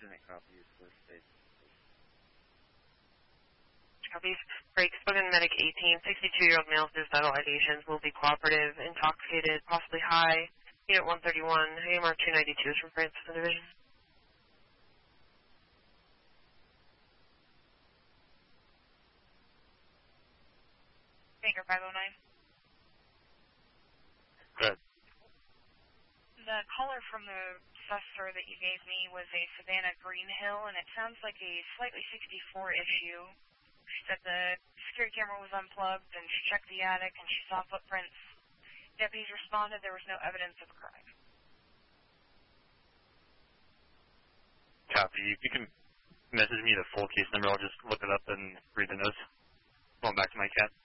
Lieutenant copy, first state. Copies. Break. Spoken medic 18. 62-year-old male with vital ideations will be cooperative, intoxicated, possibly high. Unit 131. AMR 292 is from Francis Division. Baker 509. Good. The color from the sussor that you gave me was a Savannah Green Hill, and it sounds like a slightly 64 issue. She said the security camera was unplugged, and she checked the attic, and she saw footprints. Deputies responded there was no evidence of a crime. Copy. You can message me the full case number. I'll just look it up and read the notes. Going back to my cat.